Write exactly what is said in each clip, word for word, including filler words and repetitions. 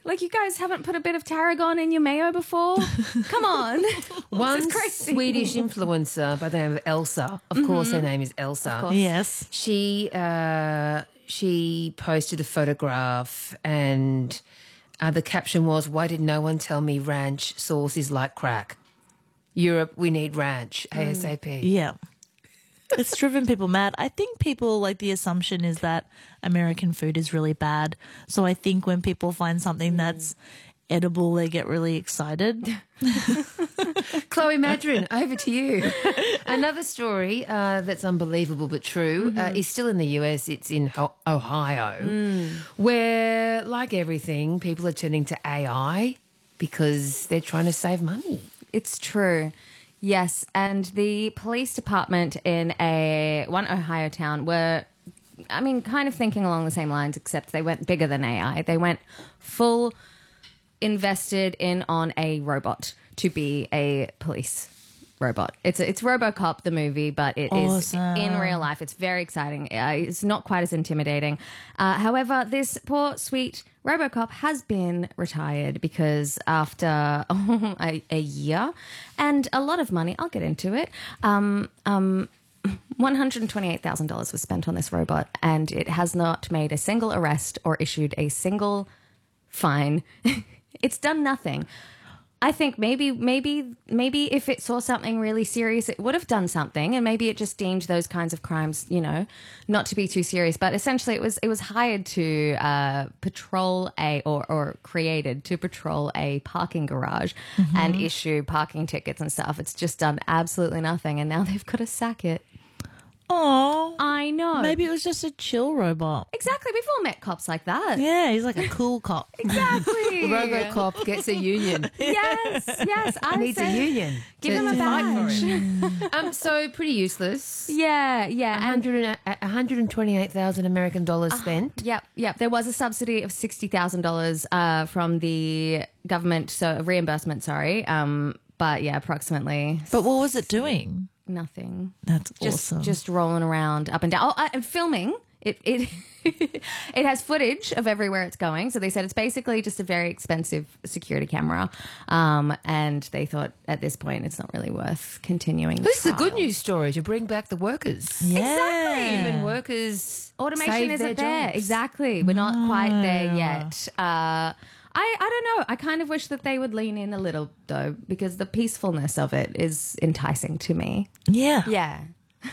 Like, you guys haven't put a bit of tarragon in your mayo before? Come on. One Swedish influencer by the name of Elsa, of mm-hmm. course her name is Elsa. Yes. She, uh, she posted a photograph and uh, the caption was, "Why did no one tell me ranch sauce is like crack? Europe, we need ranch, ASAP." Yeah. It's driven people mad. I think people, like, the assumption is that American food is really bad. So I think when people find something that's edible, they get really excited. Chloe Madron, over to you. Another story uh, that's unbelievable but true mm-hmm. uh, is still in the U S. It's in Ho- Ohio, mm. where, like everything, people are turning to A I because they're trying to save money. It's true. Yes, and the police department in a one Ohio town were, I mean, kind of thinking along the same lines, except they went bigger than A I. They went full invested in on a robot to be a police robot. It's it's RoboCop, the movie, but it awesome. is in real life. It's very exciting. Uh, it's not quite as intimidating. Uh, however, this poor, sweet RoboCop has been retired because after a, a year and a lot of money, I'll get into it, um, um, one hundred twenty-eight thousand dollars was spent on this robot and it has not made a single arrest or issued a single fine. It's done nothing. I think maybe, maybe, maybe if it saw something really serious, it would have done something, and maybe it just deemed those kinds of crimes, you know, not to be too serious. But essentially, it was it was hired to uh, patrol a or or created to patrol a parking garage mm-hmm. and issue parking tickets and stuff. It's just done absolutely nothing, and now they've got to sack it. Oh, I know. Maybe it was just a chill robot. Exactly. We've all met cops like that. Yeah, he's like a cool cop. Exactly. RoboCop gets a union. Yes, yes. I needs a union. Give to, him a to badge. Fight for him. um, so pretty useless. Yeah, yeah. one hundred twenty-eight thousand American dollars spent. Uh, yep, yep. There was a subsidy of sixty thousand dollars uh, from the government, so reimbursement. Sorry, um, but yeah, approximately. But what was it doing? Nothing. That's just, awesome. Just rolling around up and down. Oh, uh, and filming. It it it has footage of everywhere it's going. So they said it's basically just a very expensive security camera. Um, and they thought at this point it's not really worth continuing. This is a good news story to bring back the workers. Yeah. Exactly. Human workers. Automation save isn't their there. jobs. Exactly. We're not quite there No. yet. Uh, I, I don't know. I kind of wish that they would lean in a little, though, because the peacefulness of it is enticing to me. Yeah. Yeah.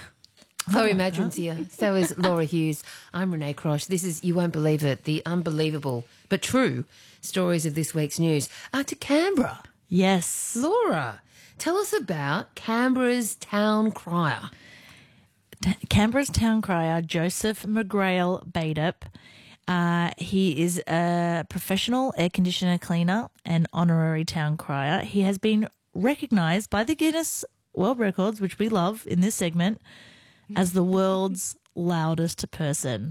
Chloe Madron's here. So is Laura Hughes. I'm Renee Crosh. This is, you won't believe it, the unbelievable but true stories of this week's news. Uh, to Canberra. Yes. Laura, tell us about Canberra's town crier. T- Canberra's town crier, Joseph McGrail Badup. Uh, he is a professional air conditioner cleaner and honorary town crier. He has been recognised by the Guinness World Records, which we love in this segment, as the world's loudest person.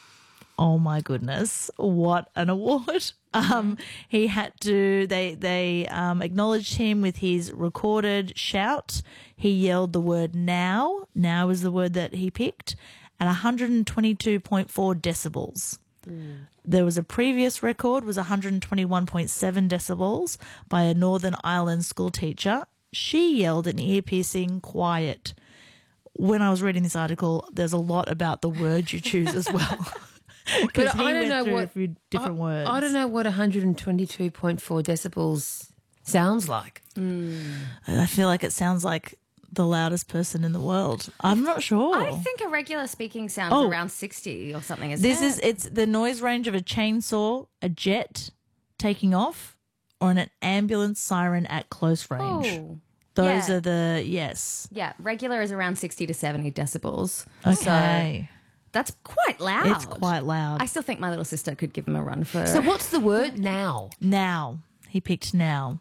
Oh my goodness, what an award. Um, he had to, they, they um, acknowledged him with his recorded shout. He yelled the word now. Now is the word that he picked at one hundred twenty-two point four decibels. Mm. There was a previous record, was one hundred twenty-one point seven decibels by a Northern Ireland school teacher. She yelled an ear-piercing quiet. When I was reading this article, there's a lot about the words you choose as well. But I don't know what different I, words. I don't know what one hundred twenty-two point four decibels sounds like. Mm. I feel like it sounds like the loudest person in the world. I'm not sure. I think a regular speaking sounds Oh. around sixty or something. Isn't This it? is it's the noise range of a chainsaw, a jet taking off, or an ambulance siren at close range. Oh. Those Yeah. are the yes. Yeah, regular is around sixty to seventy decibels. Okay. So that's quite loud. It's quite loud. I still think my little sister could give him a run for. So what's the word now? Now. He picked now.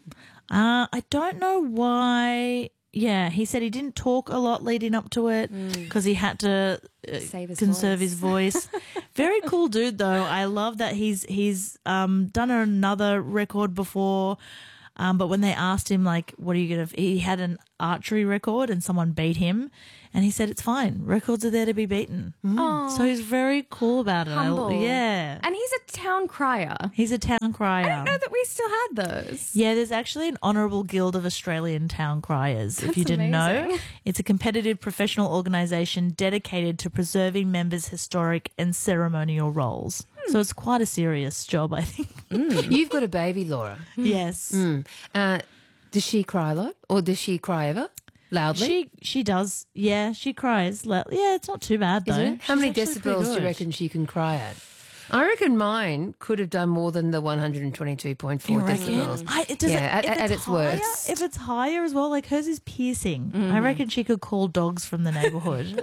Uh, I don't know why. Yeah, he said he didn't talk a lot leading up to it because he had to uh, Save his conserve voice. his voice. Very cool dude, though. I love that he's he's um, done another record before. Um, but when they asked him, like, what are you going to, he had an archery record and someone beat him. And he said, it's fine. Records are there to be beaten. Oh, So he's very cool about it. I- humble. yeah. And he's a town crier. He's a town crier. I didn't know that we still had those. Yeah, there's actually an Honourable Guild of Australian Town Criers, if you didn't know. amazing. It's a competitive professional organisation dedicated to preserving members' historic and ceremonial roles. So it's quite a serious job, I think. You've got a baby, Laura. Yes. Uh, does she cry a lot, or does she cry ever? Loudly? She she does. Yeah, she cries. loud- Yeah, it's not too bad, though. Is it? How She's many actually pretty decibels do you good. reckon she can cry at? I reckon mine could have done more than the one hundred twenty-two point four You reckon? decibels. I, it does Yeah, it, at- if at it's its higher, worst. If it's higher as well, like hers is piercing. I reckon she could call dogs from the neighbourhood.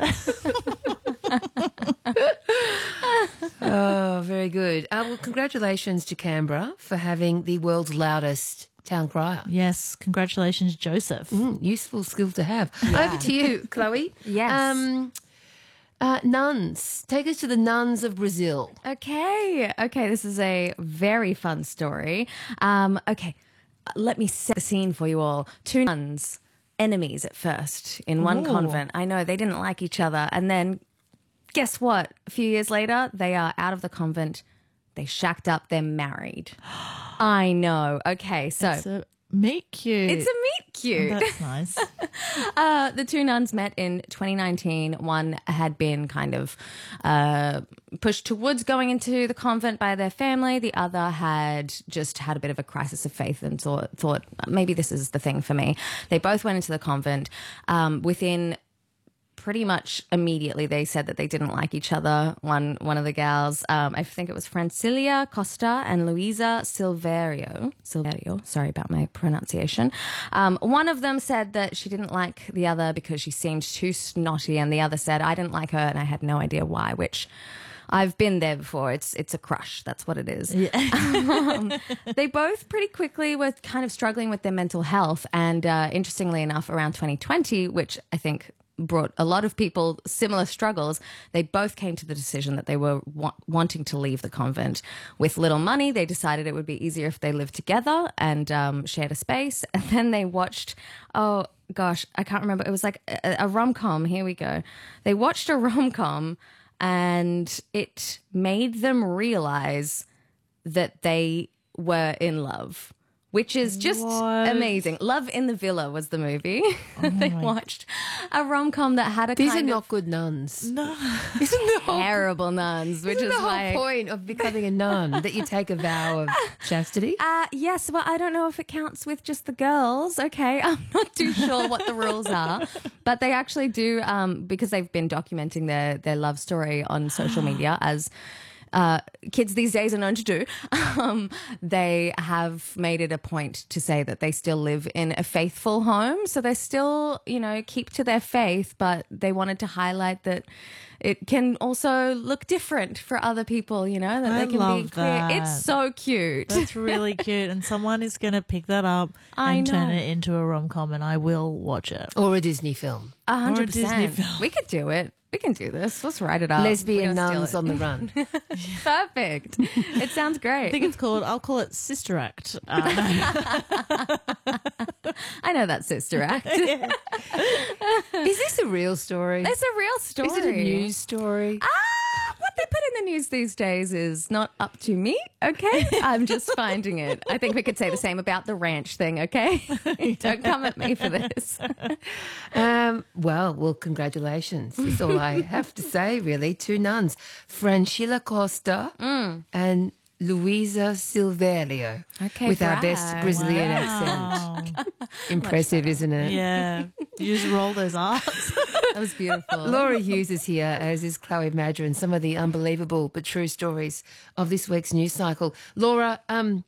Oh, very good. Uh, well, congratulations to Canberra for having the world's loudest town crier. Yes, congratulations, Joseph. Mm, useful skill to have. Over to you, Chloe. Yes. Um, uh, nuns. Take us to the nuns of Brazil. Okay. Okay. This is a very fun story. Um, okay. Let me set the scene for you all. Two nuns, enemies at first in one Ooh. convent. I know they didn't like each other. And then guess what? A few years later, they are out of the convent. They shacked up. They're married. I know. Okay. So It's a meet cute. it's a meet cute. That's nice. Uh, the two nuns met in twenty nineteen. One had been kind of uh, pushed towards going into the convent by their family. The other had just had a bit of a crisis of faith and thought, thought maybe this is the thing for me. They both went into the convent. Um, within pretty much immediately, they said that they didn't like each other. One one of the gals, um, I think it was Francilia Costa and Luisa Silverio. Silverio, sorry about my pronunciation. Um, one of them said that she didn't like the other because she seemed too snotty, and the other said, I didn't like her and I had no idea why, which I've been there before. It's it's a crush. That's what it is. um, they both pretty quickly were kind of struggling with their mental health. And uh, interestingly enough, around twenty twenty, which I think brought a lot of people similar struggles, they both came to the decision that they were wa- wanting to leave the convent. With little money, they decided it would be easier if they lived together and um, shared a space. And then they watched, oh gosh, I can't remember. It was like a, a rom-com. Here we go. They watched a rom-com and it made them realize that they were in love, which is just What? amazing. Love in the Villa was the movie. they watched a rom-com that had a These are kind not of good nuns. No. Isn't the whole, terrible nuns, which isn't is the why. whole point of becoming a nun that you take a vow of chastity? Uh, yes, well, I don't know if it counts with just the girls. Okay, I'm not too sure what the rules are, but they actually do um, because they've been documenting their their love story on social media as. Uh, kids these days are known to do. Um, they have made it a point to say that they still live in a faithful home. So they still, you know, keep to their faith, but they wanted to highlight that it can also look different for other people, you know, that I they can be love clear. that. It's so cute. That's really cute. And someone is going to pick that up I and turn know. it into a rom-com, and I will watch it. Or a Disney film? A hundred Disney percent. film. We could do it. We can do this. Let's write it up. Lesbian We're gonna nuns steal on the run. it. Perfect. It sounds great. I think it's called, I'll call it Sister Act. Uh, I know that Sister Act. Is this a real story? It's a real story. Is it a news story? Ah, what they put in the news these days is not up to me, okay? I'm just finding it. I think we could say the same about the ranch thing, okay? Don't come at me for this. Um, well, well, congratulations. That's all I have to say, really. Two nuns, Francilla Costa and Luisa Silverio. Okay, with our best brag. Brazilian wow. accent. Impressive, isn't it? Yeah. You just roll those R's. That was beautiful. Laura Hughes is here, as is Chloe Madron. Some of the unbelievable but true stories of this week's news cycle. Laura, um,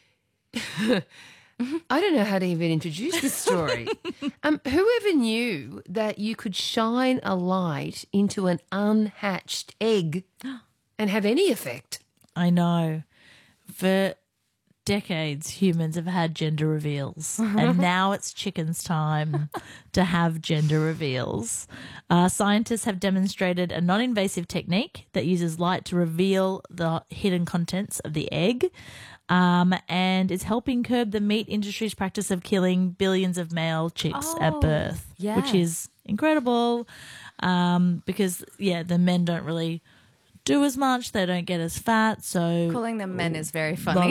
I don't know how to even introduce this story. Um, whoever knew that you could shine a light into an unhatched egg and have any effect? I know. For decades humans have had gender reveals, and now it's chickens' time to have gender reveals. Uh, scientists have demonstrated a non-invasive technique that uses light to reveal the hidden contents of the egg, um, and is helping curb the meat industry's practice of killing billions of male chicks Oh, at birth, yeah. which is incredible, um, because, yeah, the men don't really do as much. They don't get as fat, so Calling them men is very a funny. lot